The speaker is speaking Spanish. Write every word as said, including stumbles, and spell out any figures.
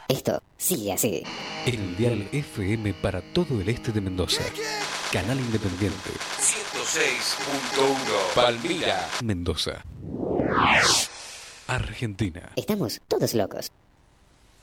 Esto sigue así. El dial F M para todo el este de Mendoza. Canal Independiente. ciento seis punto uno. Palmira. Mendoza. Argentina. Estamos todos locos.